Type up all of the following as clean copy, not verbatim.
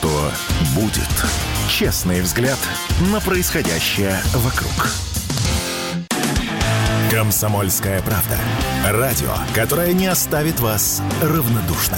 что будет. Честный взгляд на происходящее вокруг. «Комсомольская правда». Радио, которое не оставит вас равнодушным.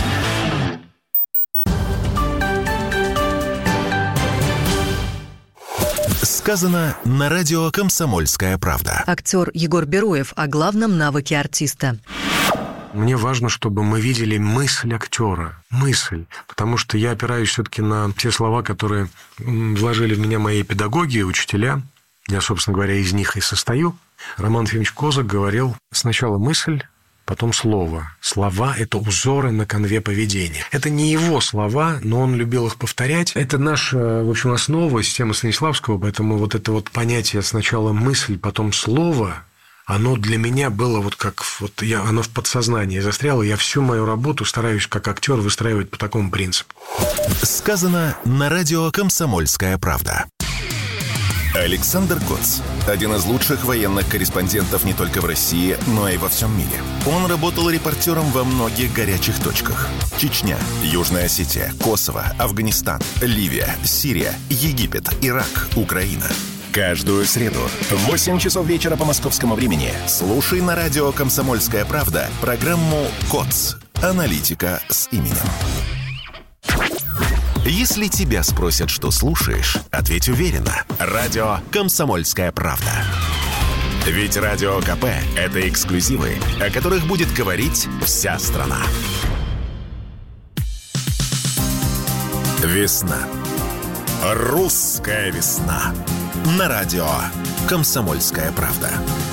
Сказано на радио «Комсомольская правда». Актер Егор Бероев о главном навыке артиста. Мне важно, чтобы мы видели мысль актера. Мысль. Потому что я опираюсь все-таки на те слова, которые вложили в меня мои педагоги, учителя. Я, собственно говоря, из них и состою. Роман Ефимович Козак говорил: сначала мысль, потом слово. Слова – это узоры на конве поведения. Это не его слова, но он любил их повторять. Это наша, в общем, основа, система Станиславского. Поэтому вот это вот понятие сначала мысль, потом слово, оно для меня было вот как... оно в подсознании застряло. Я всю мою работу стараюсь как актер выстраивать по такому принципу. Сказано на радио «Комсомольская правда». Александр Коц – один из лучших военных корреспондентов не только в России, но и во всем мире. Он работал репортером во многих горячих точках. Чечня, Южная Осетия, Косово, Афганистан, Ливия, Сирия, Египет, Ирак, Украина. Каждую среду в 8 часов вечера по московскому времени слушай на радио «Комсомольская правда» программу «КОЦ. Аналитика с именем». Если тебя спросят, что слушаешь, ответь уверенно. Радио «Комсомольская правда». Ведь Радио КП – это эксклюзивы, о которых будет говорить вся страна. Весна. Русская весна. На радио «Комсомольская правда».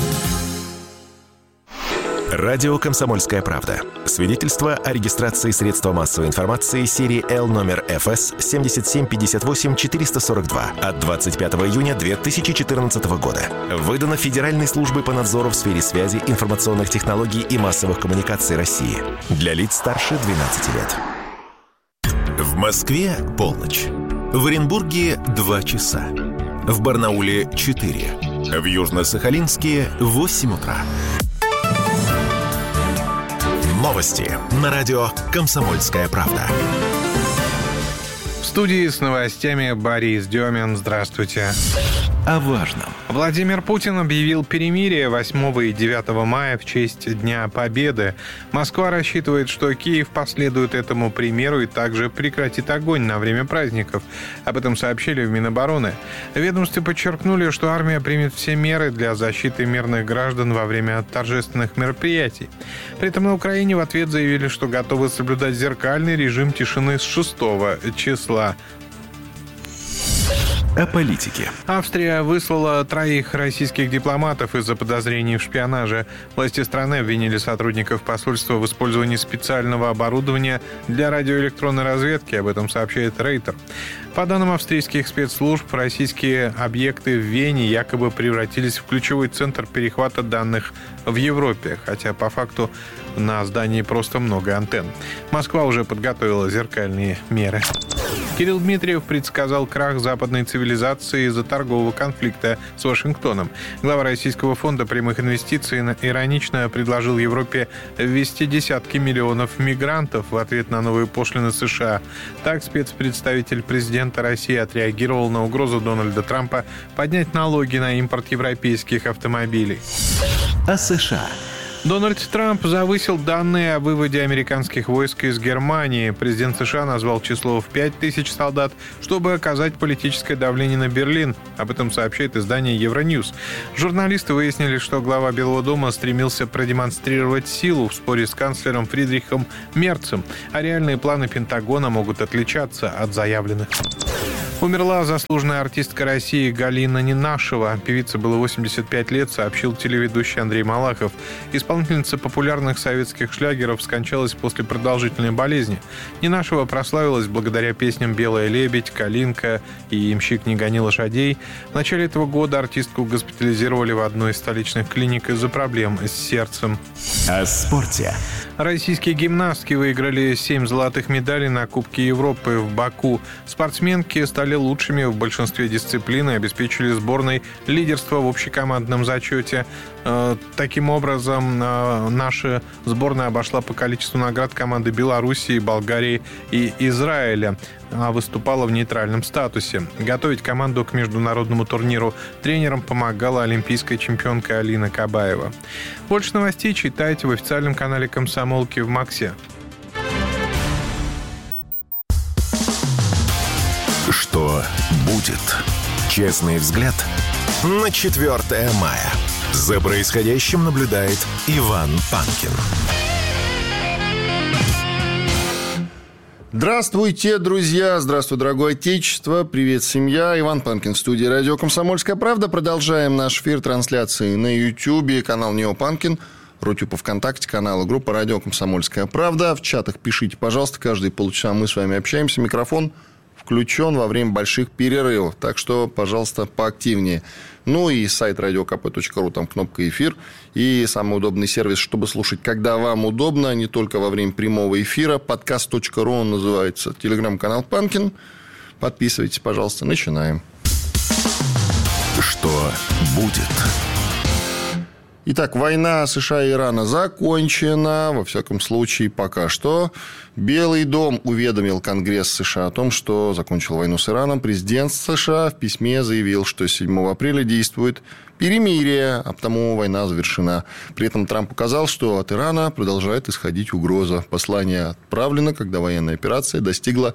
Радио «Комсомольская правда». Свидетельство о регистрации средства массовой информации серии L номер ФС 7758-442 от 25 июня 2014 года. Выдано Федеральной службой по надзору в сфере связи, информационных технологий и массовых коммуникаций России. Для лиц старше 12 лет. В Москве полночь. В Оренбурге 2 часа. В Барнауле 4. В Южно-Сахалинске 8 утра. Новости на радио «Комсомольская правда». В студии с новостями Борис Демин. Здравствуйте. О важном. Владимир Путин объявил перемирие 8 и 9 мая в честь Дня Победы. Москва рассчитывает, что Киев последует этому примеру и также прекратит огонь на время праздников. Об этом сообщили в Минобороны. В ведомстве подчеркнули, что армия примет все меры для защиты мирных граждан во время торжественных мероприятий. При этом на Украине в ответ заявили, что готовы соблюдать зеркальный режим тишины с 6 числа. О политике. Австрия выслала 3 российских дипломатов из-за подозрений в шпионаже. Власти страны обвинили сотрудников посольства в использовании специального оборудования для радиоэлектронной разведки. Об этом сообщает Рейтер. По данным австрийских спецслужб, российские объекты в Вене якобы превратились в ключевой центр перехвата данных в Европе, хотя по факту на здании просто много антенн. Москва уже подготовила зеркальные меры. Кирилл Дмитриев предсказал крах западной цивилизации из-за торгового конфликта с Вашингтоном. Глава Российского фонда прямых инвестиций иронично предложил Европе ввести десятки миллионов мигрантов в ответ на новые пошлины США. Так спецпредставитель президента России отреагировал на угрозу Дональда Трампа поднять налоги на импорт европейских автомобилей. О США. Дональд Трамп завысил данные о выводе американских войск из Германии. Президент США назвал число в 5000 солдат, чтобы оказать политическое давление на Берлин. Об этом сообщает издание Евроньюз. Журналисты выяснили, что глава Белого дома стремился продемонстрировать силу в споре с канцлером Фридрихом Мерцем, а реальные планы Пентагона могут отличаться от заявленных. Умерла заслуженная артистка России Галина Ненашева. Певице было 85 лет, сообщил телеведущий Андрей Малахов. Исполнительница популярных советских шлягеров скончалась после продолжительной болезни. Ненашева прославилась благодаря песням «Белая лебедь», «Калинка» и «Ямщик не гони лошадей». В начале этого года артистку госпитализировали в одной из столичных клиник из-за проблем с сердцем. О спорте. Российские гимнастки выиграли 7 золотых медалей на Кубке Европы в Баку. Спортсменки стали стали лучшими в большинстве дисциплин и обеспечили сборной лидерство в общекомандном зачете. Таким образом, наша сборная обошла по количеству наград команды Белоруссии, Болгарии и Израиля, а выступала в нейтральном статусе. Готовить команду к международному турниру тренерам помогала олимпийская чемпионка Алина Кабаева. Больше новостей читайте в официальном канале «Комсомолки» в Максе. Что будет? Честный взгляд на 4 мая. За происходящим наблюдает Иван Панкин. Здравствуйте, друзья! Здравствуй, дорогое отечество! Привет, семья! Иван Панкин в студии радио «Комсомольская правда». Продолжаем наш эфир трансляции на YouTube, канал Нео Панкин, Рутюб ВКонтакте, канал и группа радио «Комсомольская правда». В чатах пишите, пожалуйста, каждые полчаса мы с вами общаемся. Микрофон включен во время больших перерывов, так что, пожалуйста, поактивнее. Ну и сайт radiokp.ru, там кнопка «Эфир». И самый удобный сервис, чтобы слушать, когда вам удобно, не только во время прямого эфира. Подкаст.ру он называется. Телеграм-канал «Панкин». Подписывайтесь, пожалуйста. Начинаем. Что будет? Итак, война США и Ирана закончена, во всяком случае, пока что. Белый дом уведомил Конгресс США о том, что закончил войну с Ираном. Президент США в письме заявил, что с 7 апреля действует перемирие, а потому война завершена. При этом Трамп указал, что от Ирана продолжает исходить угроза. Послание отправлено, когда военная операция достигла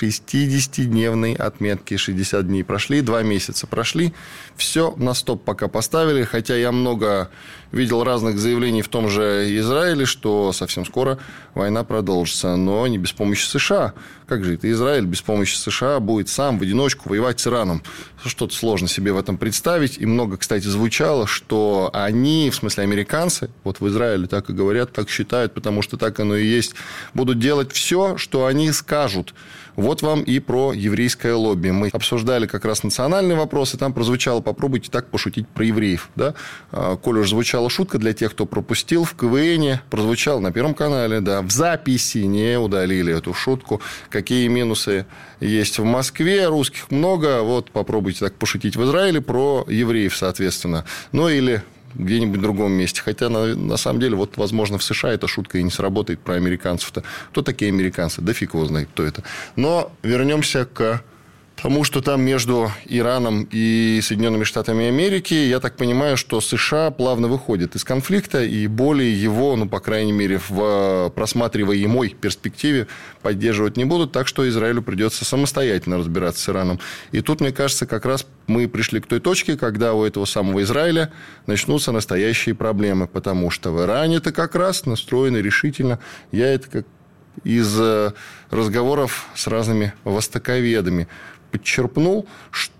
60-дневной отметки. 60 дней прошли, 2 месяца прошли. Все на стоп пока поставили, хотя я много видел разных заявлений в том же Израиле, что совсем скоро война продолжится, но не без помощи США. Как же это Израиль без помощи США будет сам в одиночку воевать с Ираном? Что-то сложно себе в этом представить. И много, кстати, звучало, что они, в смысле американцы, вот в Израиле так и говорят, так считают, потому что так оно и есть, будут делать все, что они скажут. Вот вам и про еврейское лобби. Мы обсуждали как раз национальные вопросы, там прозвучало, попробуйте так пошутить про евреев. Да? Коль уж звучала шутка для тех, кто пропустил, в КВНе прозвучал на Первом канале, да, в записи не удалили эту шутку. Какие минусы есть в Москве, русских много, вот попробуйте так пошутить в Израиле про евреев, соответственно. Ну, или где-нибудь в другом месте. Хотя, на самом деле, вот, возможно, в США эта шутка и не сработает про американцев-то. Кто такие американцы? Да фиг его знает, кто это. Но вернемся к тому, что там между Ираном и Соединенными Штатами Америки, я так понимаю, что США плавно выходит из конфликта, и более его, ну, по крайней мере, в просматриваемой перспективе поддерживать не будут, так что Израилю придется самостоятельно разбираться с Ираном. И тут, мне кажется, как раз мы пришли к той точке, когда у этого самого Израиля начнутся настоящие проблемы, потому что в Иране-то как раз настроены решительно. Я это как из разговоров с разными востоковедами подчерпнул,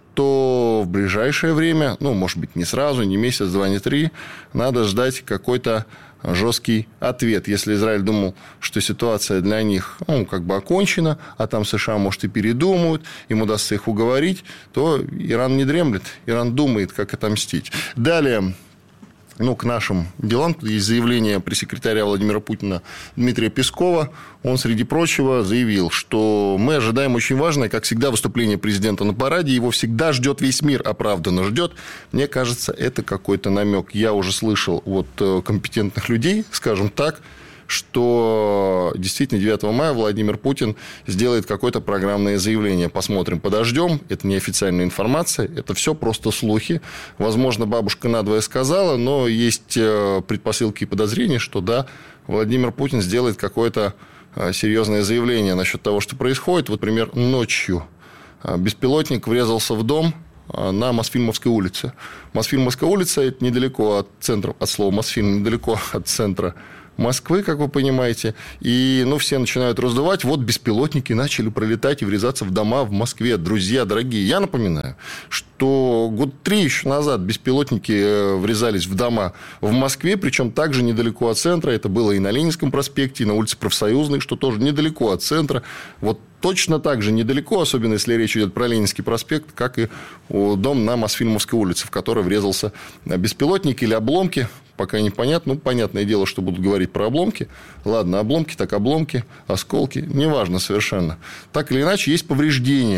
что в ближайшее время, ну, может быть, не сразу, не месяц, 2, не 3, надо ждать какой-то жесткий ответ. Если Израиль думал, что ситуация для них, ну, как бы окончена, а там США, может, и передумают, им удастся их уговорить, то Иран не дремлет, Иран думает, как отомстить. Далее, ну, к нашим делам есть заявление пресс-секретаря Владимира Путина Дмитрия Пескова. Он, среди прочего, заявил, что мы ожидаем очень важное, как всегда, выступление президента на параде. Его всегда ждет весь мир, оправданно ждет. Мне кажется, это какой-то намек. Я уже слышал от компетентных людей, скажем так, что действительно 9 мая Владимир Путин сделает какое-то программное заявление. Посмотрим, подождем. Это неофициальная информация. Это все просто слухи. Возможно, бабушка надвое сказала, но есть предпосылки и подозрения, что да, Владимир Путин сделает какое-то серьезное заявление насчет того, что происходит. Вот, например, ночью беспилотник врезался в дом на Мосфильмовской улице. Мосфильмовская улица – это недалеко от центра, от слова Мосфильм, недалеко от центра Москвы, как вы понимаете. И, ну, все начинают раздувать. Вот беспилотники начали пролетать и врезаться в дома в Москве. Друзья дорогие, я напоминаю, что год 3 еще назад беспилотники врезались в дома в Москве, причем также недалеко от центра. Это было и на Ленинском проспекте, и на улице Профсоюзной, что тоже недалеко от центра. Вот точно так же недалеко, особенно если речь идет про Ленинский проспект, как и дом на Мосфильмовской улице, в который врезался беспилотник или обломки. Пока непонятно. Ну, понятное дело, что будут говорить про обломки. Ладно, обломки, так обломки, осколки. Неважно совершенно. Так или иначе, есть повреждения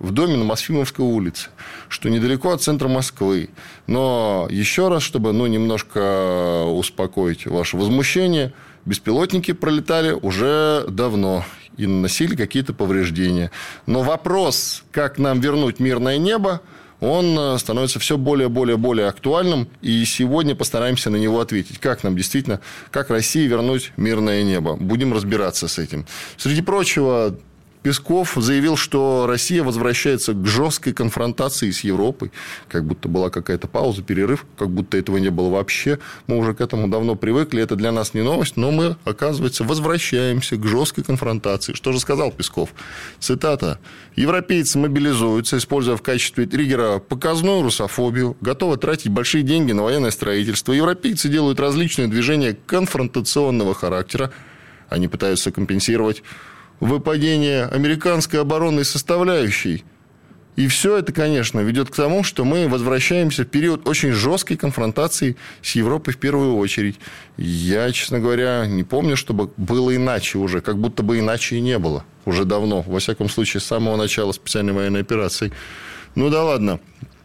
в доме на Мосфильмовской улице, что недалеко от центра Москвы. Но еще раз, чтобы немножко успокоить ваше возмущение, беспилотники пролетали уже давно и наносили какие-то повреждения. Но вопрос, как нам вернуть мирное небо, он становится все более актуальным. И сегодня постараемся на него ответить. Как нам действительно, как России вернуть мирное небо? Будем разбираться с этим. Среди прочего, Песков заявил, что Россия возвращается к жесткой конфронтации с Европой. Как будто была какая-то пауза, перерыв. Как будто этого не было вообще. Мы уже к этому давно привыкли. Это для нас не новость. Но мы, оказывается, возвращаемся к жесткой конфронтации. Что же сказал Песков? Цитата. «Европейцы мобилизуются, используя в качестве триггера показную русофобию, готовы тратить большие деньги на военное строительство. Европейцы делают различные движения конфронтационного характера. Они пытаются компенсировать выпадение американской оборонной составляющей. И все это, конечно, ведет к тому, что мы возвращаемся в период очень жесткой конфронтации с Европой в первую очередь. Я, честно говоря, не помню, чтобы было иначе уже. Как будто бы иначе и не было. Уже давно. Во всяком случае, с самого начала специальной военной операции. Ну да ладно.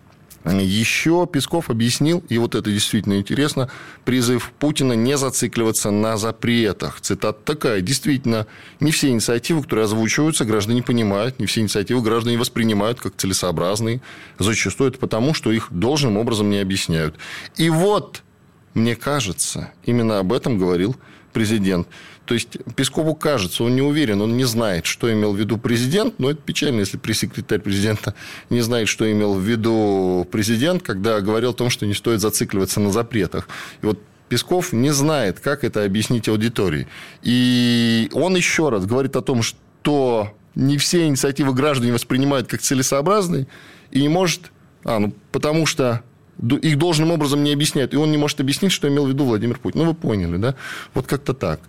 Еще Песков объяснил, и вот это действительно интересно, призыв Путина не зацикливаться на запретах. Цитата такая. Действительно, не все инициативы, которые озвучиваются, граждане понимают, не все инициативы граждане воспринимают как целесообразные. Зачастую это потому, что их должным образом не объясняют. И вот, мне кажется, именно об этом говорил президент. То есть, Пескову кажется, он не уверен, он не знает, что имел в виду президент. Но это печально, если пресс-секретарь президента не знает, что имел в виду президент, когда говорил о том, что не стоит зацикливаться на запретах. И вот Песков не знает, как это объяснить аудитории. И он еще раз говорит о том, что не все инициативы граждане воспринимают как целесообразные, и не может... потому что их должным образом не объясняют. И он не может объяснить, что имел в виду Владимир Путин. Вы поняли, да? Вот как-то так.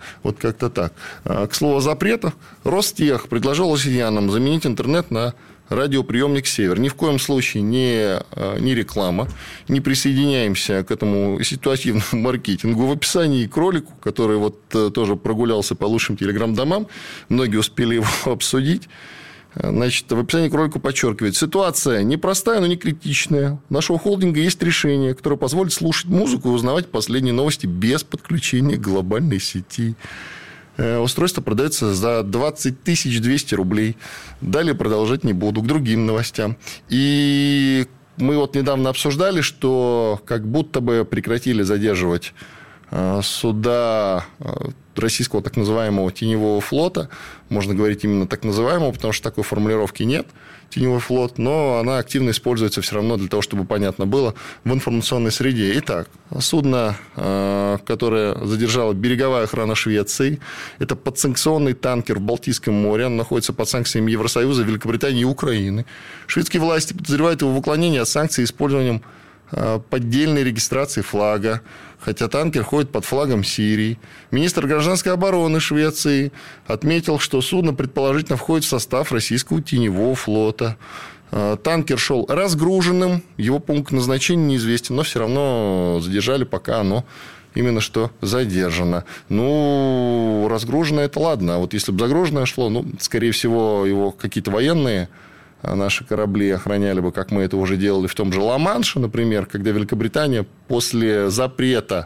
К слову о запретах. Ростех предложил россиянам заменить интернет на радиоприемник «Север». Ни в коем случае не реклама. Не присоединяемся к этому ситуативному маркетингу. В описании к ролику, который тоже прогулялся по лучшим телеграм-домам, многие успели его обсудить. Значит, в описании к ролику подчеркивает: ситуация непростая, но не критичная. У нашего холдинга есть решение, которое позволит слушать музыку и узнавать последние новости без подключения к глобальной сети. Устройство продается за 20 200 рублей. Далее продолжать не буду. К другим новостям. И мы недавно обсуждали, что как будто бы прекратили задерживать суда российского так называемого теневого флота. Можно говорить именно так называемого, потому что такой формулировки нет, теневой флот, но она активно используется все равно для того, чтобы понятно было в информационной среде. Итак, судно, которое задержала береговая охрана Швеции, это подсанкционный танкер в Балтийском море, он находится под санкциями Евросоюза, Великобритании и Украины. Шведские власти подозревают его в уклонении от санкций использованием поддельной регистрации флага, хотя танкер ходит под флагом Сирии. Министр гражданской обороны Швеции отметил, что судно предположительно входит в состав российского теневого флота. Танкер шел разгруженным, его пункт назначения неизвестен, но все равно задержали, пока оно именно что задержано. Разгруженное это ладно, а вот если бы загруженное шло, скорее всего, его какие-то военные наши корабли охраняли бы, как мы это уже делали в том же Ла-Манше, например, когда Великобритания после запрета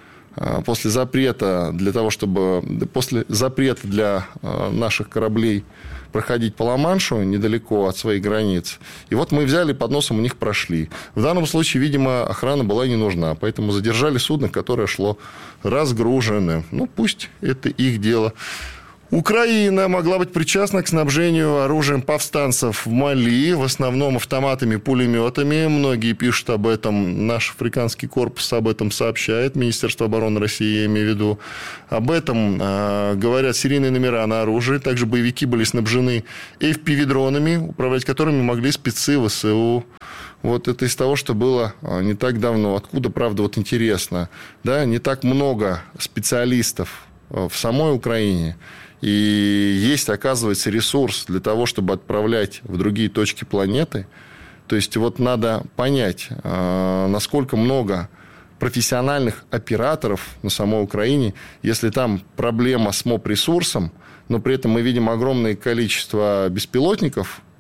для наших кораблей проходить по Ла-Маншу недалеко от своих границ. И мы взяли, под носом у них прошли. В данном случае, видимо, охрана была не нужна, поэтому задержали судно, которое шло разгруженным. Пусть это их дело. Украина могла быть причастна к снабжению оружием повстанцев в Мали, в основном автоматами, пулеметами. Многие пишут об этом, наш африканский корпус об этом сообщает, Министерство обороны России, я имею в виду. Об этом говорят серийные номера на оружие. Также боевики были снабжены FPV-дронами, управлять которыми могли спецы ВСУ. Это из того, что было не так давно. Откуда, правда, интересно. Да, не так много специалистов в самой Украине. И есть, оказывается, ресурс для того, чтобы отправлять в другие точки планеты. То есть, надо понять, насколько много профессиональных операторов на самой Украине, если там проблема с МОП-ресурсом, но при этом мы видим огромное количество беспилотников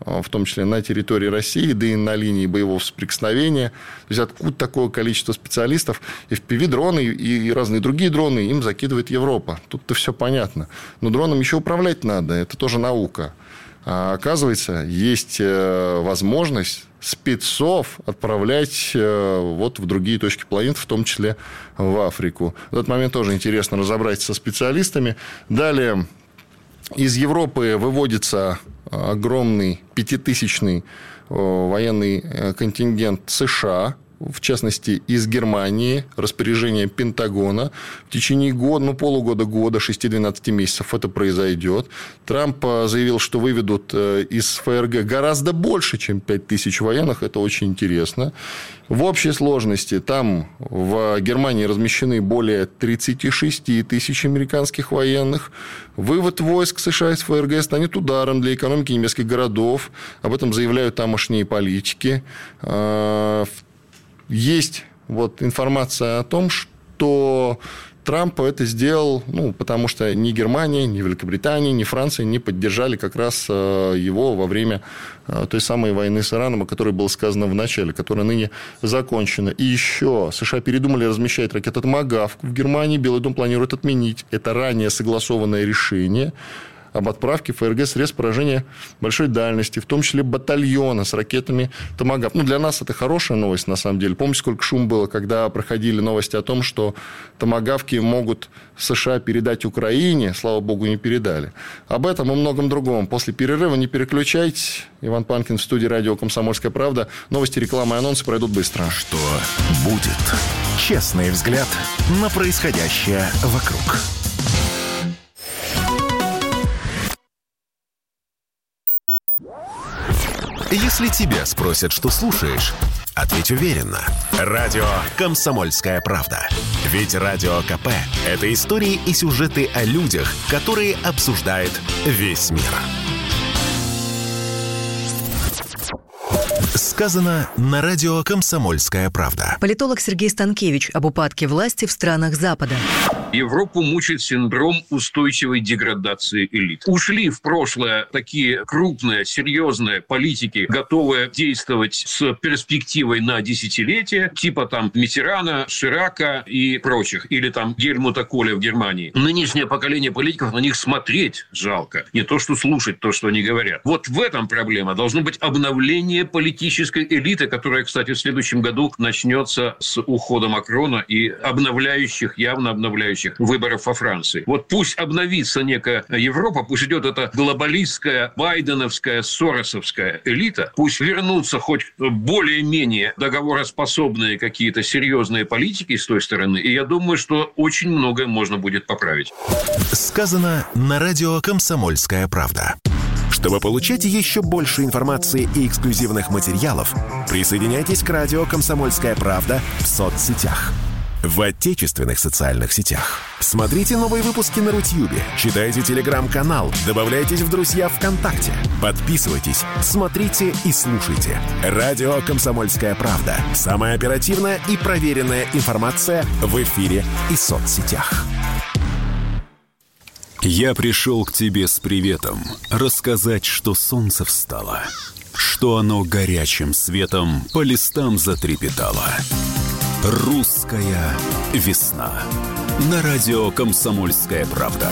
в том числе на территории России, да и на линии боевого соприкосновения. То есть откуда такое количество специалистов? FPV-дроны и разные другие дроны им закидывает Европа. Тут-то все понятно. Но дроном еще управлять надо, это тоже наука. А оказывается, есть возможность спецов отправлять вот в другие точки планеты, в том числе в Африку. В этот момент тоже интересно разобраться со специалистами. Далее из Европы выводится огромный 5000-ный военный контингент США, в частности, из Германии, распоряжение Пентагона. В течение года, полугода-года, 6-12 месяцев это произойдет. Трамп заявил, что выведут из ФРГ гораздо больше, чем 5000 военных. Это очень интересно. В общей сложности там в Германии размещены более 36 тысяч американских военных. Вывод войск США из ФРГ станет ударом для экономики немецких городов. Об этом заявляют тамошние политики. Есть информация о том, что Трамп это сделал, потому что ни Германия, ни Великобритания, ни Франция не поддержали как раз его во время той самой войны с Ираном, о которой было сказано в начале, которая ныне закончена. И еще США передумали размещать ракеты «Томагавк» в Германии. Белый дом планирует отменить это ранее согласованное решение об отправке ФРГ средств поражения большой дальности, в том числе батальона с ракетами «Томагавк». Для нас это хорошая новость, на самом деле. Помните, сколько шум было, когда проходили новости о том, что «Томагавки» могут США передать Украине? Слава богу, не передали. Об этом и многом другом. После перерыва не переключайтесь. Иван Панкин в студии радио «Комсомольская правда». Новости, реклама и анонсы пройдут быстро. Что будет? Честный взгляд на происходящее вокруг. Если тебя спросят, что слушаешь, ответь уверенно. Радио «Комсомольская правда». Ведь Радио КП – это истории и сюжеты о людях, которые обсуждает весь мир. Сказано на радио «Комсомольская правда». Политолог Сергей Станкевич об упадке власти в странах Запада. Европу мучает синдром устойчивой деградации элит. Ушли в прошлое такие крупные, серьезные политики, готовые действовать с перспективой на десятилетия, типа Миттерана, Ширака и прочих, или Гельмута Коля в Германии. Нынешнее поколение политиков, на них смотреть жалко. Не то, что слушать то, что они говорят. Вот в этом проблема. Должно быть обновление политической элиты, которая, кстати, в следующем году начнется с ухода Макрона и явно обновляющих выборов во Франции. Вот пусть обновится некая Европа, пусть идет эта глобалистская, байденовская, соросовская элита, пусть вернутся хоть более-менее договороспособные какие-то серьезные политики с той стороны, и я думаю, что очень многое можно будет поправить. Сказано на радио «Комсомольская правда». Чтобы получать еще больше информации и эксклюзивных материалов, присоединяйтесь к радио «Комсомольская правда» в соцсетях. В отечественных социальных сетях. Смотрите новые выпуски на Рутьюбе, читайте телеграм-канал, добавляйтесь в друзья ВКонтакте, подписывайтесь, смотрите и слушайте. Радио «Комсомольская правда». Самая оперативная и проверенная информация в эфире и соцсетях. Я пришел к тебе с приветом, рассказать, что солнце встало, что оно горячим светом по листам затрепетало. Русская весна. На радио «Комсомольская правда».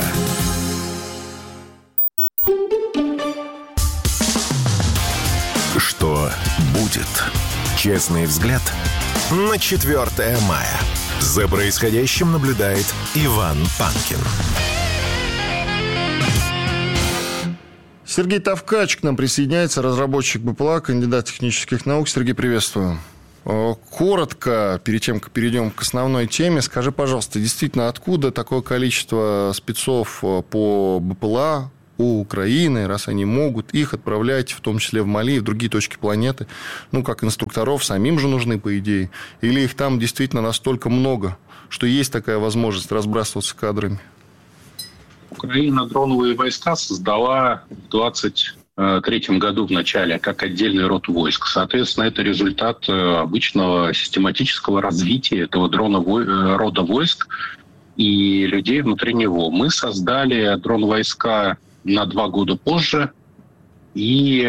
Что будет? Честный взгляд на 4 мая. За происходящим наблюдает Иван Панкин. Сергей Тавкач к нам присоединяется, разработчик БПЛА, кандидат технических наук. Сергей, приветствую. Коротко, перед тем, как перейдем к основной теме, скажи, пожалуйста, действительно, откуда такое количество спецов по БПЛА у Украины, раз они могут их отправлять, в том числе в Мали и в другие точки планеты, как инструкторов, самим же нужны, по идее, или их там действительно настолько много, что есть такая возможность разбрасываться кадрами? Украина дроновые войска создала в 2023 году в начале как отдельный род войск. Соответственно, это результат обычного систематического развития этого рода войск и людей внутри него. Мы создали дрон-войска на 2 года позже, и,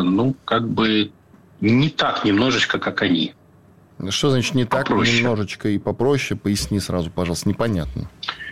не так немножечко, как они. Что значит не так, попроще. Немножечко и попроще? Поясни сразу, пожалуйста, непонятно.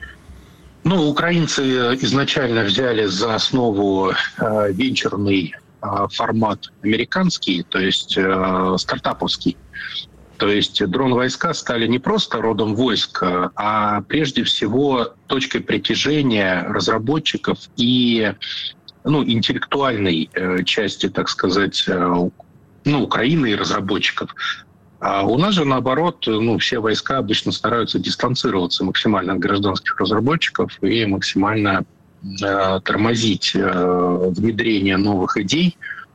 Украинцы изначально взяли за основу венчурный формат американский, то есть стартаповский. То есть дрон-войска стали не просто родом войск, а прежде всего точкой притяжения разработчиков и интеллектуальной части, так сказать, Украины и разработчиков. А у нас же, наоборот, все войска обычно стараются дистанцироваться максимально от гражданских разработчиков и максимально тормозить внедрение новых идей.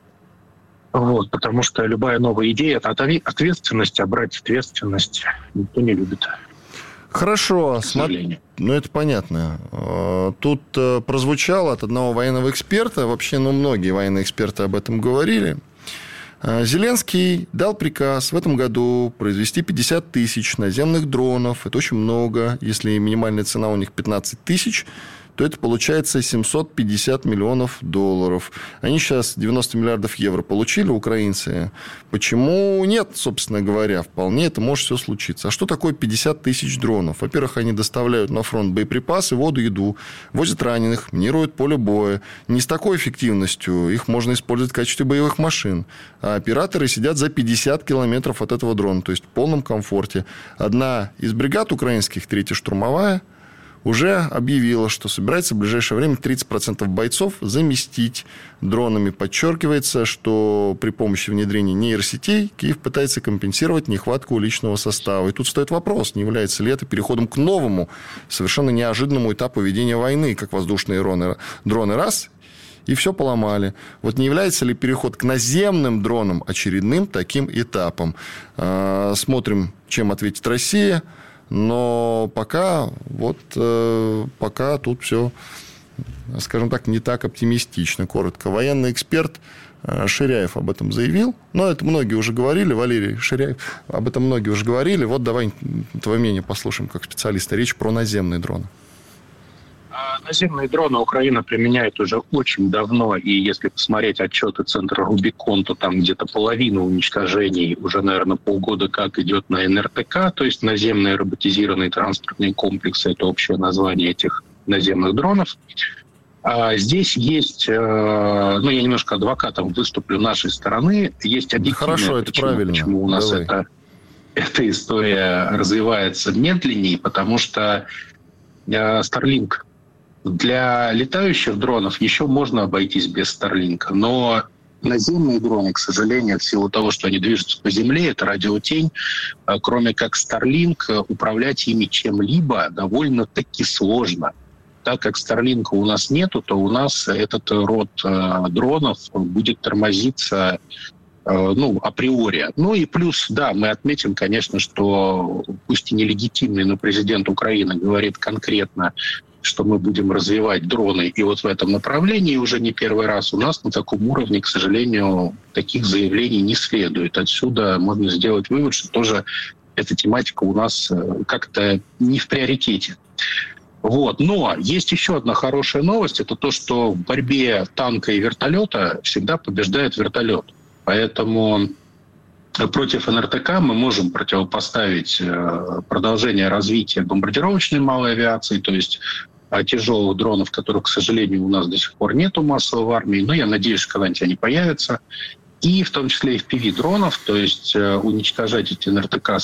Потому что любая новая идея – это ответственность, а брать ответственность никто не любит. Хорошо, к сожалению. Это понятно. Тут прозвучало от одного военного эксперта, вообще, многие военные эксперты об этом говорили. Зеленский дал приказ в этом году произвести 50 тысяч наземных дронов. Это очень много. Если минимальная цена у них 15 тысяч, то это получается 750 миллионов долларов. Они сейчас 90 миллиардов евро получили, украинцы. Почему нет, собственно говоря? Вполне это может все случиться. А что такое 50 тысяч дронов? Во-первых, они доставляют на фронт боеприпасы, воду, еду, возят раненых, минируют поле боя. Не с такой эффективностью. Их можно использовать в качестве боевых машин. А операторы сидят за 50 километров от этого дрона. То есть в полном комфорте. Одна из бригад украинских, 3-я штурмовая, уже объявила, что собирается в ближайшее время 30% бойцов заместить дронами. Подчеркивается, что при помощи внедрения нейросетей Киев пытается компенсировать нехватку личного состава. И тут стоит вопрос, не является ли это переходом к новому, совершенно неожиданному этапу ведения войны, как воздушные дроны раз, и все поломали. Не является ли переход к наземным дронам очередным таким этапом? Смотрим, чем ответит Россия. Но пока тут все, скажем так, не так оптимистично. Коротко. Военный эксперт Ширяев об этом заявил. Но это многие уже говорили. Валерий Ширяев об этом многие уже говорили. Давай твое мнение послушаем как специалиста. Речь про наземные дроны. Наземные дроны Украина применяет уже очень давно, и если посмотреть отчеты Центра Рубикон, то там где-то половина уничтожений уже, наверное, полгода как идет на НРТК, то есть наземные роботизированные транспортные комплексы, это общее название этих наземных дронов. Здесь есть, я немножко адвокатом выступлю нашей стороны, есть объективная причина, почему у нас эта история развивается медленнее, потому что Starlink для летающих дронов еще можно обойтись без Starlink, но наземные дроны, к сожалению, в силу того, что они движутся по земле, это радиотень, кроме как Starlink, управлять ими чем-либо довольно-таки сложно. Так как Starlink у нас нету, то у нас этот род дронов будет тормозиться априори. И плюс, мы отметим, конечно, что пусть и нелегитимный, но президент Украины говорит конкретно, что мы будем развивать дроны, и в этом направлении уже не первый раз у нас на таком уровне, к сожалению, таких заявлений не следует. Отсюда можно сделать вывод, что тоже эта тематика у нас как-то не в приоритете. Но есть еще одна хорошая новость, это то, что в борьбе танка и вертолета всегда побеждает вертолет. Поэтому против НРТК мы можем противопоставить продолжение развития бомбардировочной малой авиации, то есть тяжелых дронов, которых, к сожалению, у нас до сих пор нету массово в армии, но я надеюсь, что когда-нибудь они появятся. И в том числе и FPV-дронов, то есть уничтожать эти НРТК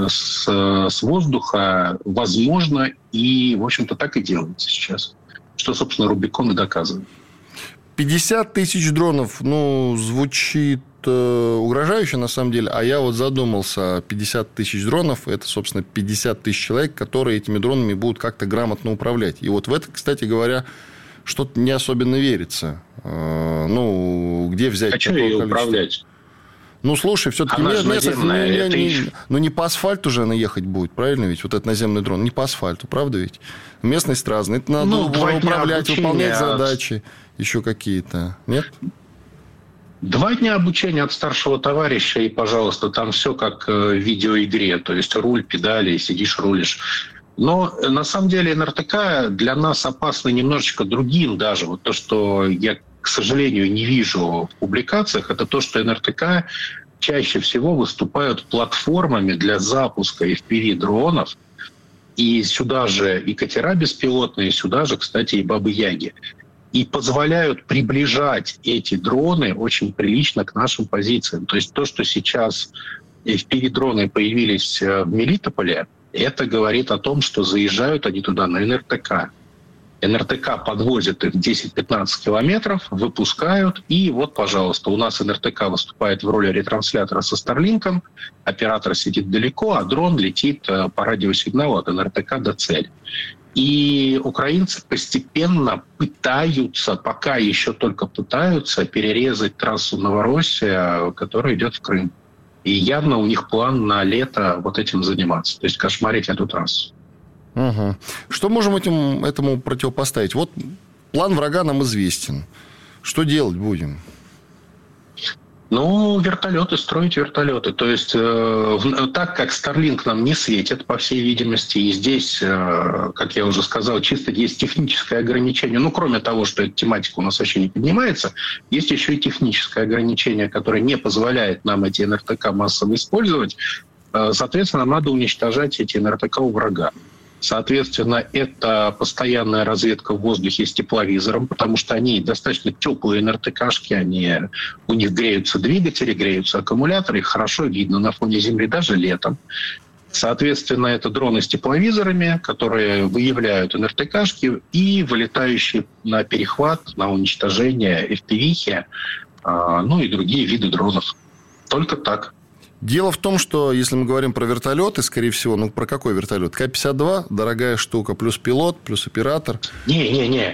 с воздуха возможно, и, в общем-то, так и делается сейчас, что, собственно, Рубикон и доказывает. 50 тысяч дронов, звучит угрожающе, на самом деле. А я задумался, 50 тысяч дронов, это, собственно, 50 тысяч человек, которые этими дронами будут как-то грамотно управлять. И в это, кстати говоря, что-то не особенно верится. Где взять такое количество? Ее управлять? Слушай, все-таки не по асфальту же она ехать будет, правильно ведь? Этот наземный дрон, не по асфальту, правда ведь? Местность разная. Это надо управлять, выполнять задачи, еще какие-то. Нет? 2 дня обучения от старшего товарища, и, пожалуйста, там все как в видеоигре. То есть руль, педали, сидишь, рулишь. Но на самом деле НРТК для нас опасно немножечко другим даже. То, что я к сожалению, не вижу в публикациях, это то, что НРТК чаще всего выступают платформами для запуска FPV-дронов. И сюда же и катера беспилотные, сюда же, кстати, и Бабы-Яги. И позволяют приближать эти дроны очень прилично к нашим позициям. То есть то, что сейчас FPV-дроны появились в Мелитополе, это говорит о том, что заезжают они туда на НРТК. НРТК подвозит их 10-15 километров, выпускают, и вот, пожалуйста, у нас НРТК выступает в роли ретранслятора со Старлинком, оператор сидит далеко, а дрон летит по радиосигналу от НРТК до цели. И украинцы постепенно пытаются, пока еще только пытаются, перерезать трассу Новороссия, которая идет в Крым. И явно у них план на лето вот этим заниматься, то есть кошмарить эту трассу. Угу. Что можем этому противопоставить? Вот план врага нам известен. Что делать будем? Ну, вертолеты, строить вертолеты. То есть, так как Starlink нам не светит, по всей видимости, и здесь, как я уже сказал, чисто есть техническое ограничение. Ну, кроме того, что эта тематика у нас вообще не поднимается, есть еще и техническое ограничение, которое не позволяет нам эти НРТК массово использовать. Соответственно, нам надо уничтожать эти НРТК у врага. Соответственно, это постоянная разведка в воздухе с тепловизором, потому что они достаточно теплые НРТКшки, у них греются двигатели, греются аккумуляторы, их хорошо видно на фоне Земли даже летом. Соответственно, это дроны с тепловизорами, которые выявляют НРТКшки и вылетающие на перехват, на уничтожение FPV-хи, ну и другие виды дронов. Только так. Дело в том, что если мы говорим про вертолеты, скорее всего, про какой вертолет? К-52, дорогая штука, плюс пилот, плюс оператор. Не.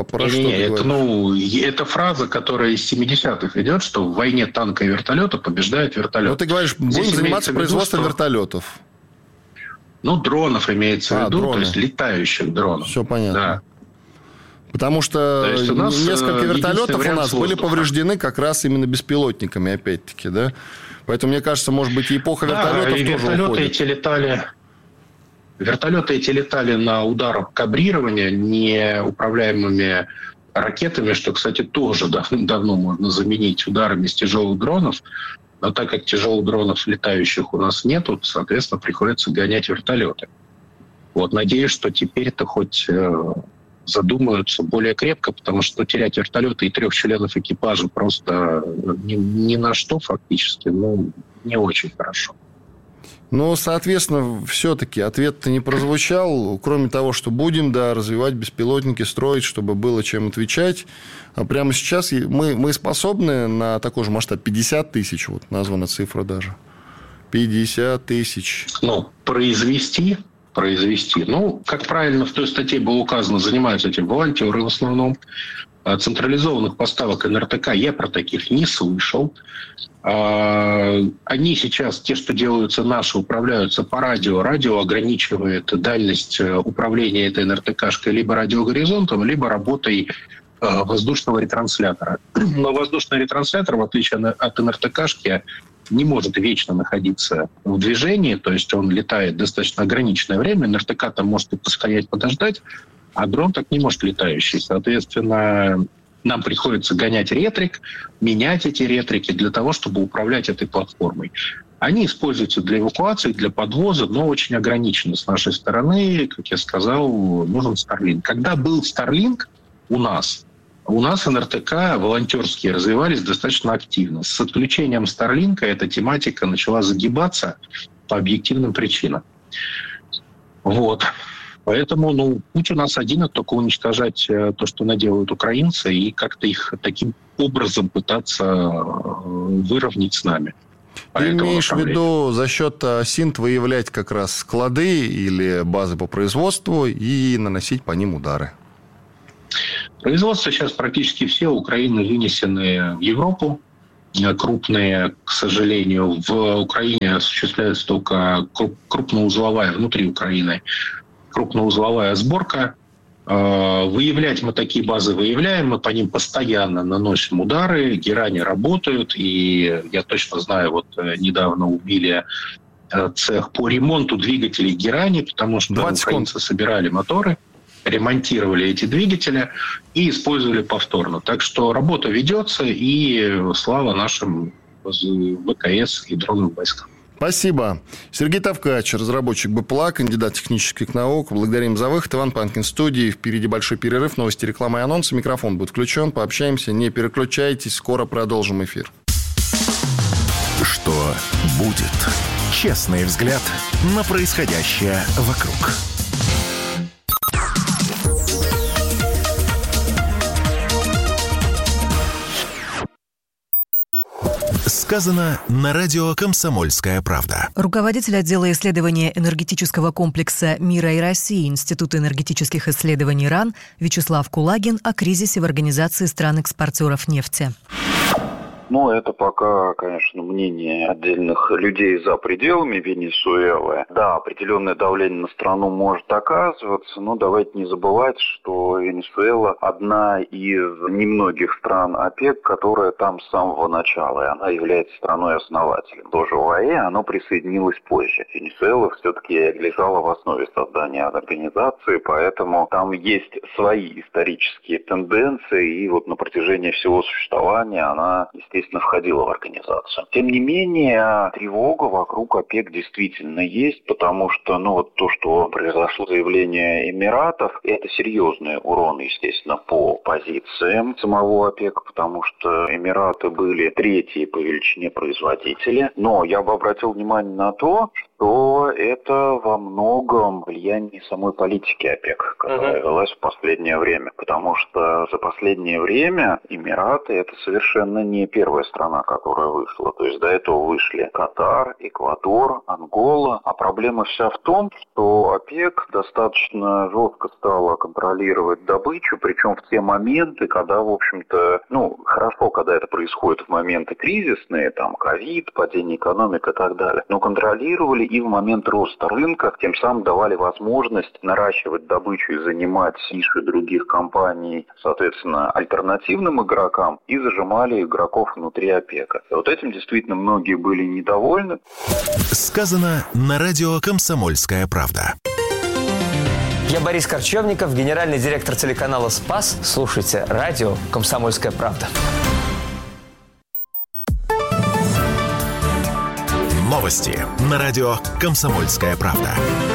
Это фраза, которая из 70-х идет, что в войне танка и вертолета побеждает вертолет. Ну, ты говоришь, будем заниматься производством вертолетов. Ну, дронов имеется в виду, дроны. То есть летающих дронов. Все понятно. Да. Потому что несколько вертолетов у нас были повреждены как раз именно беспилотниками, опять-таки, да? Поэтому, мне кажется, может быть, и эпоха вертолетов тоже уходит. Вертолеты эти летали на ударах кабрирования неуправляемыми ракетами, что, кстати, тоже давно можно заменить ударами с тяжелых дронов. Но так как тяжелых дронов летающих у нас нету, соответственно, приходится гонять вертолеты. Вот, надеюсь, что теперь-то хоть задумаются более крепко, потому что терять вертолеты и 3 членов экипажа просто ни на что фактически, не очень хорошо. Но, соответственно, все-таки ответ-то не прозвучал. Кроме того, что будем, развивать беспилотники, строить, чтобы было чем отвечать. А прямо сейчас мы способны на такой же масштаб 50 тысяч, вот названа цифра даже. 50 тысяч. Произвести. Как правильно в той статье было указано, занимаются этим волонтеры в основном. Централизованных поставок НРТК я про таких не слышал. Они сейчас, те, что делаются наши, управляются по радио. Радио ограничивает дальность управления этой НРТКшкой либо радиогоризонтом, либо работой воздушного ретранслятора. Но воздушный ретранслятор, в отличие от НРТКшки, не может вечно находиться в движении, то есть он летает достаточно ограниченное время, НРТК там может и постоять, подождать, а дрон так не может летающий. Соответственно, нам приходится гонять ретрик, менять эти ретрики для того, чтобы управлять этой платформой. Они используются для эвакуации, для подвоза, но очень ограничены с нашей стороны. Как я сказал, нужен Starlink. Когда был Starlink у нас НРТК волонтерские развивались достаточно активно. С отключением Starlink эта тематика начала загибаться по объективным причинам. Вот. Поэтому путь у нас один, это только уничтожать то, что наделают украинцы, и как-то их таким образом пытаться выровнять с нами. Ты имеешь в виду за счет СИНТ выявлять как раз склады или базы по производству и наносить по ним удары? Производство сейчас практически все Украины вынесены в Европу. Крупные, к сожалению, в Украине осуществляется только крупноузловая, внутри Украины, крупноузловая сборка. Выявлять мы такие базы выявляем, мы по ним постоянно наносим удары, герани работают, и я точно знаю, недавно убили цех по ремонту двигателей герани, потому что украинцы собирали моторы. ремонтировали эти двигатели и использовали повторно. Так что работа ведется, и слава нашим ВКС и дроновым войскам. Спасибо. Сергей Тавкач, разработчик БПЛА, кандидат технических наук. Благодарим за выход. Иван Панкин в студии. Впереди большой перерыв. Новости, реклама и анонсы. Микрофон будет включен. Пообщаемся. Не переключайтесь. Скоро продолжим эфир. Что будет? Честный взгляд на происходящее вокруг. Сказано на радио «Комсомольская правда». Руководитель отдела исследования энергетического комплекса «Мира и России» Института энергетических исследований РАН Вячеслав Кулагин о кризисе в Организации стран-экспортеров нефти. Это пока, конечно, мнение отдельных людей за пределами Венесуэлы. Да, определенное давление на страну может оказываться, но давайте не забывать, что Венесуэла одна из немногих стран ОПЕК, которая там с самого начала, и она является страной-основателем. Тоже ОАЭ, оно присоединилось позже. Венесуэла все-таки лежала в основе создания организации, поэтому там есть свои исторические тенденции, и на протяжении всего существования она, естественно, входила в организацию. Тем не менее, тревога вокруг ОПЕК действительно есть, потому что, то, что произошло заявление Эмиратов, это серьезный урон, естественно, по позициям самого ОПЕК, потому что Эмираты были третьи по величине производители. Но я бы обратил внимание на то, что это во многом влияние самой политики ОПЕК, которая велась в последнее время. Потому что за последнее время Эмираты – это совершенно не первая страна, которая вышла. То есть до этого вышли Катар, Эквадор, Ангола. А проблема вся в том, что ОПЕК достаточно жестко стала контролировать добычу, причем в те моменты, когда, в общем-то, хорошо, когда это происходит в моменты кризисные, там, ковид, падение экономики и так далее, но контролировали и в момент роста рынка, тем самым давали возможность наращивать добычу и занимать ниши других компаний, соответственно, альтернативным игрокам, и зажимали игроков внутри ОПЕКа. Этим действительно многие были недовольны. Сказано на радио «Комсомольская правда». Я Борис Корчевников, генеральный директор телеканала «Спас». Слушайте радио «Комсомольская правда». Новости на радио «Комсомольская правда».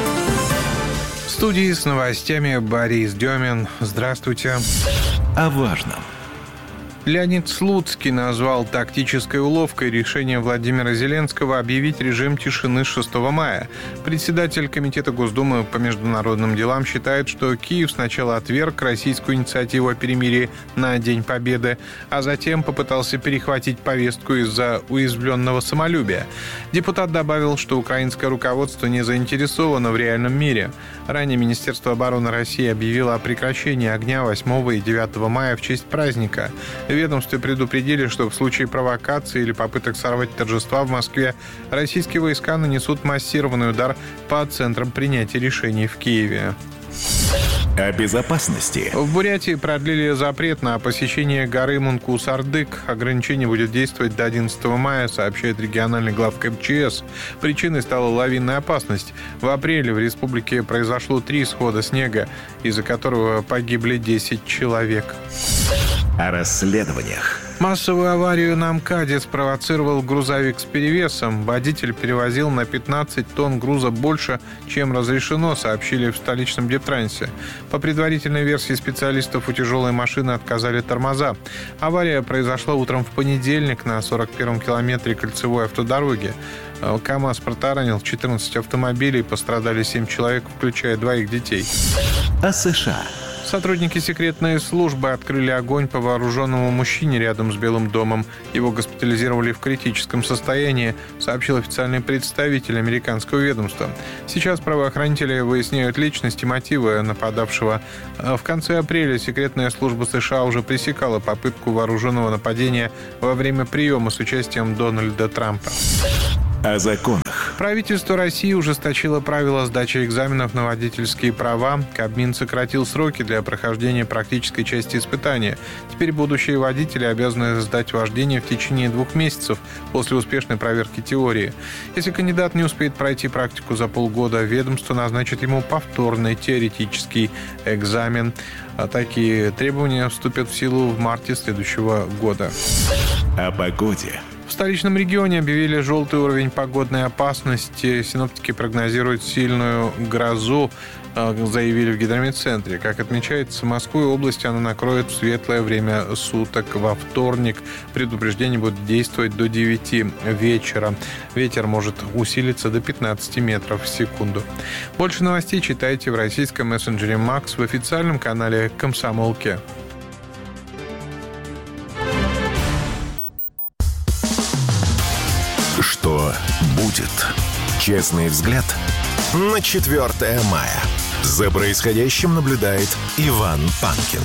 В студии с новостями Борис Демин. Здравствуйте. О важном. Леонид Слуцкий назвал тактической уловкой решение Владимира Зеленского объявить режим тишины 6 мая. Председатель Комитета Госдумы по международным делам считает, что Киев сначала отверг российскую инициативу о перемирии на День Победы, а затем попытался перехватить повестку из-за уязвленного самолюбия. Депутат добавил, что украинское руководство не заинтересовано в реальном мире. Ранее Министерство обороны России объявило о прекращении огня 8 и 9 мая в честь праздника. В ведомстве предупредили, что в случае провокации или попыток сорвать торжества в Москве российские войска нанесут массированный удар по центрам принятия решений в Киеве. О безопасности. В Бурятии продлили запрет на посещение горы Мункус-Ардык. Ограничение будет действовать до 11 мая, сообщает региональный главк МЧС. Причиной стала лавинная опасность. В апреле в республике произошло 3 схода снега, из-за которого погибли 10 человек. О расследованиях. Массовую аварию на МКАДе спровоцировал грузовик с перевесом. Водитель перевозил на 15 тонн груза больше, чем разрешено, сообщили в столичном Дептрансе. По предварительной версии специалистов, у тяжелой машины отказали тормоза. Авария произошла утром в понедельник на 41-м километре кольцевой автодороги. КАМАЗ протаранил 14 автомобилей, пострадали 7 человек, включая 2 детей. О США. Сотрудники секретной службы открыли огонь по вооруженному мужчине рядом с Белым домом. Его госпитализировали в критическом состоянии, сообщил официальный представитель американского ведомства. Сейчас правоохранители выясняют личность и мотивы нападавшего. В конце апреля секретная служба США уже пресекала попытку вооруженного нападения во время приема с участием Дональда Трампа. О законах. Правительство России ужесточило правила сдачи экзаменов на водительские права. Кабмин сократил сроки для прохождения практической части испытания. Теперь будущие водители обязаны сдать вождение в течение 2 месяцев после успешной проверки теории. Если кандидат не успеет пройти практику за полгода, ведомство назначит ему повторный теоретический экзамен. Такие требования вступят в силу в марте следующего года. О погоде. В столичном регионе объявили желтый уровень погодной опасности. Синоптики прогнозируют сильную грозу, заявили в гидрометцентре. Как отмечается, Москву и область она накроет в светлое время суток. Во вторник предупреждение будет действовать до 9 вечера. Ветер может усилиться до 15 метров в секунду. Больше новостей читайте в российском мессенджере «Макс» в официальном канале «Комсомолки». Что будет? Честный взгляд на 4 мая. За происходящим наблюдает Иван Панкин.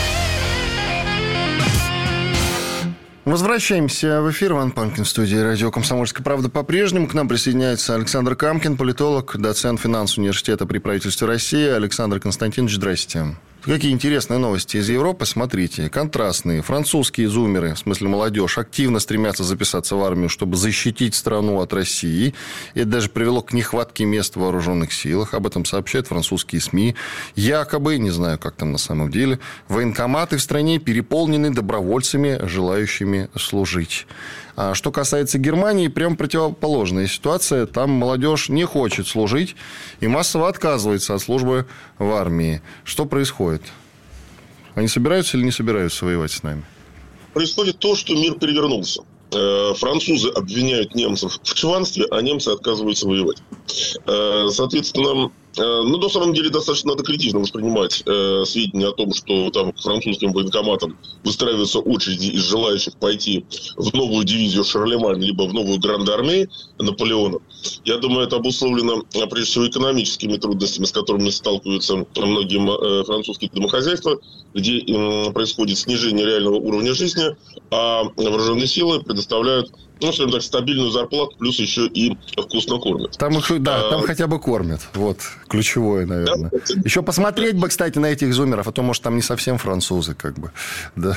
Возвращаемся в эфир. Иван Панкин в студии радио «Комсомольская правда» по-прежнему. К нам присоединяется Александр Камкин, политолог, доцент финансового университета при правительстве России. Александр Константинович, здрасте. Какие интересные новости из Европы, смотрите. Контрастные. Французские зумеры, в смысле молодежь, активно стремятся записаться в армию, чтобы защитить страну от России. И это даже привело к нехватке мест в вооруженных силах. Об этом сообщают французские СМИ. Якобы, не знаю, как там на самом деле, военкоматы в стране переполнены добровольцами, желающими служить. А что касается Германии, прям противоположная ситуация. Там молодежь не хочет служить и массово отказывается от службы в армии. Что происходит? Они собираются или не собираются воевать с нами? Происходит то, что мир перевернулся. Французы обвиняют немцев в чванстве, а немцы отказываются воевать. Соответственно, на самом деле достаточно надо критично воспринимать сведения о том, что там к французским военкоматам выстраиваются очереди из желающих пойти в новую дивизию Шарлемань, либо в новую Гранд-армию Наполеона. Я думаю, это обусловлено, прежде всего, экономическими трудностями, с которыми сталкиваются многие французские домохозяйства, где происходит снижение реального уровня жизни, а вооруженные силы предоставляют, скажем так, стабильную зарплату, плюс еще и вкусно кормят. Там хотя бы кормят. Вот, ключевое, наверное. Да? Еще посмотреть бы, кстати, на этих зумеров, а то, может, там не совсем французы, как бы. Да.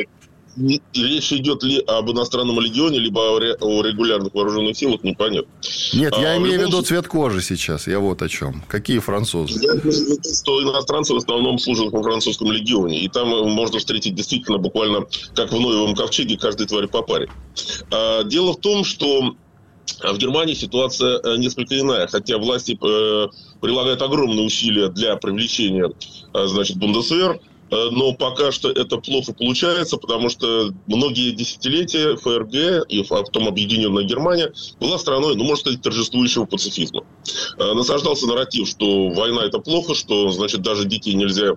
Речь идет ли об иностранном легионе, либо о регулярных вооруженных силах, непонятно. Нет, я имею в виду цвет кожи сейчас. Я вот о чем. Какие французы? Я имею в виду, что иностранцы в основном служат во французском легионе. И там можно встретить действительно буквально, как в Ноевом ковчеге, каждой твари по паре. Дело в том, что в Германии ситуация несколько иная. Хотя власти прилагают огромные усилия для привлечения, Бундесвер. Но пока что это плохо получается, потому что многие десятилетия ФРГ и потом Объединенная Германия была страной, можно сказать, торжествующего пацифизма. Насаждался нарратив, что война – это плохо, что, даже детей нельзя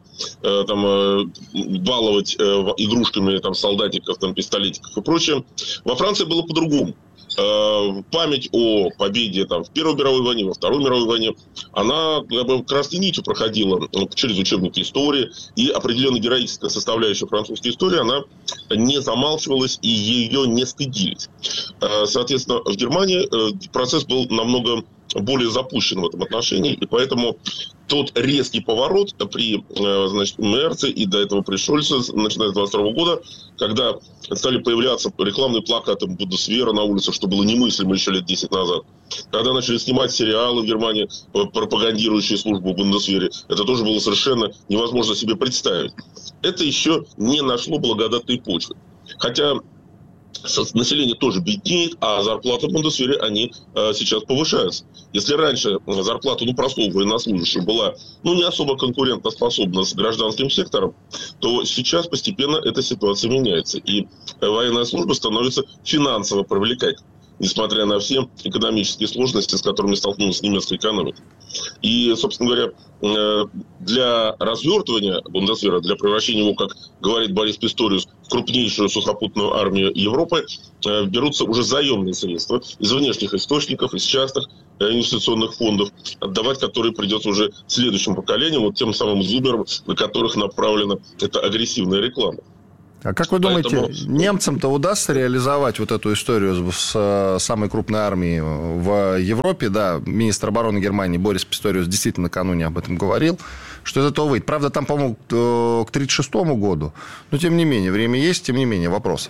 баловать игрушками, солдатиков, пистолетиков и прочее. Во Франции было по-другому. Память о победе в Первой мировой войне, во Второй мировой войне, она красной нитью проходила через учебники истории, и определенно героическая составляющая французской истории, она не замалчивалась и ее не стыдились. Соответственно, в Германии процесс был намного более запущен в этом отношении, и поэтому тот резкий поворот при Мерце и до этого при Шольце, начиная с 1922 года, когда стали появляться рекламные плакаты Бундесвера на улицах, что было немыслимо еще лет 10 назад, когда начали снимать сериалы в Германии, пропагандирующие службу в Бундесвере, это тоже было совершенно невозможно себе представить. Это еще не нашло благодатной почвы. Хотя население тоже беднеет, а зарплаты в Бундесвере, они сейчас повышаются. Если раньше зарплата простого военнослужащего была не особо конкурентоспособна с гражданским сектором, то сейчас постепенно эта ситуация меняется. И военная служба становится финансово привлекательной, несмотря на все экономические сложности, с которыми столкнулась немецкая экономика. И, собственно говоря, для развертывания Бундесвера, для превращения его, как говорит Борис Писториус, в крупнейшую сухопутную армию Европы, берутся уже заемные средства из внешних источников, из частных инвестиционных фондов, отдавать которые придется уже следующим поколениям, тем самым зумерам, на которых направлена эта агрессивная реклама. А как вы думаете, немцам-то удастся реализовать вот эту историю с самой крупной армией в Европе? Да, министр обороны Германии Борис Писториус действительно накануне об этом говорил, что из этого выйдет. Правда, там, по-моему, к 1936 году. Но, тем не менее, время есть, тем не менее, вопрос.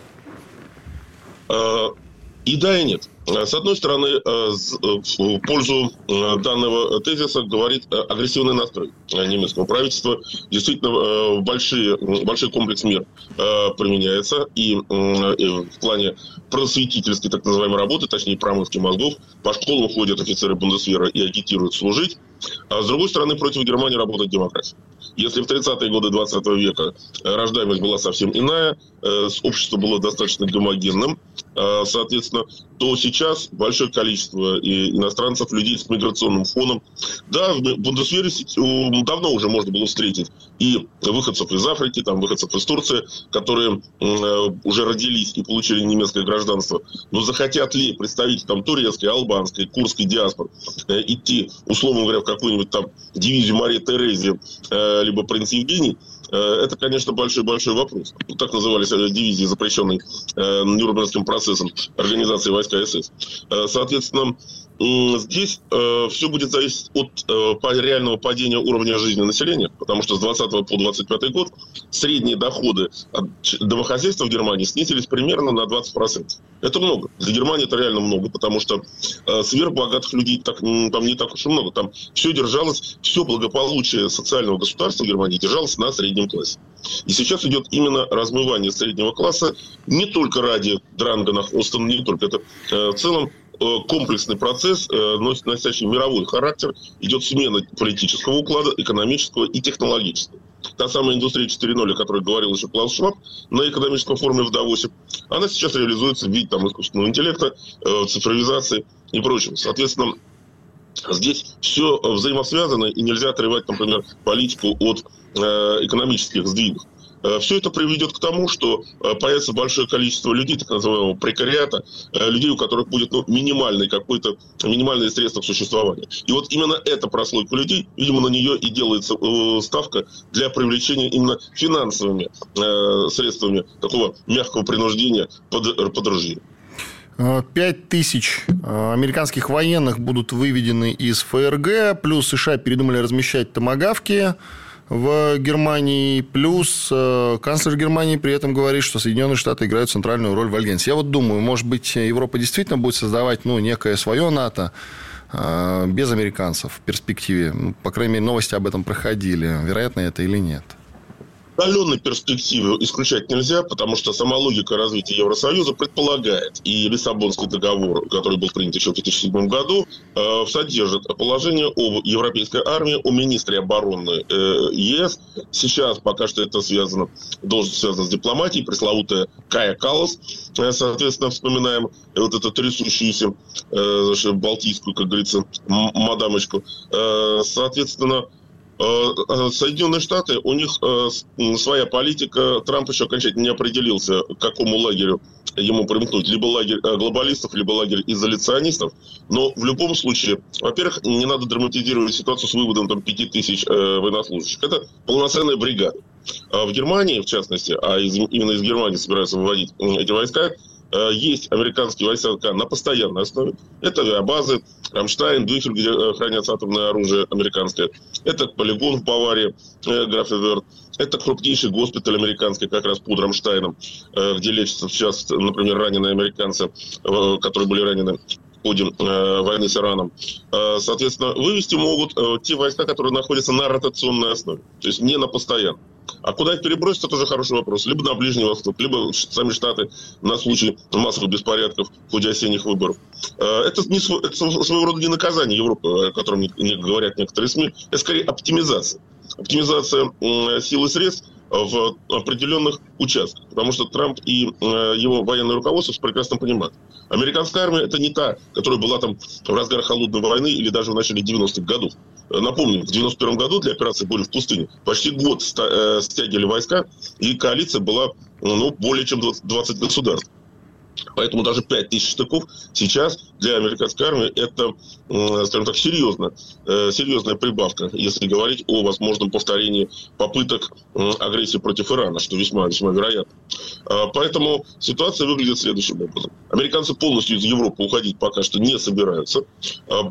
И да, и нет. С одной стороны, в пользу данного тезиса говорит агрессивный настрой немецкого правительства. Действительно, большой комплекс мер применяется. И в плане просветительской, так называемой, работы, точнее, промывки мозгов, по школам ходят офицеры Бундесвера и агитируют служить. А с другой стороны, против Германии работает демократия. Если в 30-е годы 20 века рождаемость была совсем иная, общество было достаточно гомогенным, соответственно, то сейчас большое количество иностранцев, людей с миграционным фоном. Да, в Бундесвере давно уже можно было встретить и выходцев из Африки, там, выходцев из Турции, которые уже родились и получили немецкое гражданство. Но захотят ли представители там турецкой, албанской, курдской диаспоры идти, условно говоря, в какую-нибудь там дивизию Марии Терезии, либо принц Евгений, это, конечно, большой-большой вопрос. Так назывались дивизии, запрещенные Нюрнбергским процессом организации войска СС. Соответственно, здесь все будет зависеть от реального падения уровня жизни населения, потому что с 20 по 25 год средние доходы от домохозяйства в Германии снизились примерно на 20%. Это много. Для Германии это реально много, потому что сверхбогатых людей там не так уж и много. Там все держалось, все благополучие социального государства в Германии держалось на среднем классе. И сейчас идет именно размывание среднего класса не только ради Дрангена-Хостена, не только. Это в целом комплексный процесс, носящий мировой характер, идет смена политического уклада, экономического и технологического. Та самая индустрия 4.0, о которой говорил еще Клаус Шваб на экономическом форуме в Давосе, она сейчас реализуется в виде там, искусственного интеллекта, цифровизации и прочего. Соответственно, здесь все взаимосвязано, и нельзя отрывать, например, политику от экономических сдвигов. Все это приведет к тому, что появится большое количество людей, так называемого прекариата, людей, у которых будет минимальные средства к существованию. И вот именно эта прослойка людей, видимо, на нее и делается ставка для привлечения именно финансовыми средствами такого мягкого принуждения под ружье. 5000 американских военных будут выведены из ФРГ, плюс США передумали размещать томагавки в Германии, плюс канцлер Германии при этом говорит, что Соединенные Штаты играют центральную роль в альянсе. Я вот думаю, может быть, Европа действительно будет создавать некое свое НАТО без американцев в перспективе. По крайней мере, новости об этом проходили. Вероятно это или нет? Отдаленной перспективы исключать нельзя, потому что сама логика развития Евросоюза предполагает, и Лиссабонский договор, который был принят еще в 2007 году, содержит положение об европейской армии, о министре обороны ЕС. Сейчас пока что это должность связана с дипломатией, пресловутая Кая Каллас. Соответственно, вспоминаем вот эту трясущуюся балтийскую, как говорится, мадамочку. Соответственно, Соединенные Штаты, у них своя политика. Трамп еще окончательно не определился, к какому лагерю ему примкнуть. Либо лагерь глобалистов, либо лагерь изоляционистов. Но в любом случае, во-первых, не надо драматизировать ситуацию с выводом 5000 военнослужащих. Это полноценная бригада. В Германии, в частности, а именно из Германии собираются выводить эти войска, есть американские войска на постоянной основе. Это авиабазы, Рамштайн, Дюфель, где хранятся атомное оружие американское. Это полигон в Баварии, Графенверт. Это крупнейший госпиталь американский, как раз под Рамштайном, где лечатся сейчас, например, раненые американцы, которые были ранены в ходе войны с Ираном. Соответственно, вывести могут те войска, которые находятся на ротационной основе, то есть не на постоянной. А куда их перебросить, это тоже хороший вопрос. Либо на Ближний Восток, либо сами Штаты на случай массовых беспорядков в ходе осенних выборов. Это своего рода не наказание Европы, о котором говорят некоторые СМИ. Это скорее оптимизация. Оптимизация сил и средств в определенных участках. Потому что Трамп и его военное руководство прекрасно понимают. Американская армия – это не та, которая была там в разгар холодной войны или даже в начале 90-х годов. Напомню, в 91 году для операции «Буря в пустыне» почти год стягивали войска, и коалиция была более чем 20 государств. Поэтому даже 5000 штыков сейчас для американской армии это, скажем так, серьезная прибавка, если говорить о возможном повторении попыток агрессии против Ирана, что весьма-весьма вероятно. Поэтому ситуация выглядит следующим образом. Американцы полностью из Европы уходить пока что не собираются.